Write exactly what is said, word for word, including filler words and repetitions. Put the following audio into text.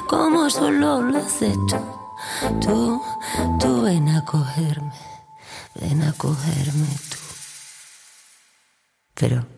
como solo lo haces tú. Tú, tú ven a cogerme, ven a cogerme tú. Pero